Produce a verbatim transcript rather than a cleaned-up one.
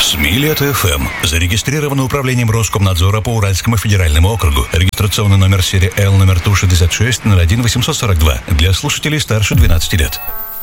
Смилет эф эм. Зарегистрировано управлением Роскомнадзора по Уральскому федеральному округу. Регистрационный номер серии Л, номер Ту шестьдесят шесть ноль один восемьсот сорок два. Для слушателей старше двенадцати лет.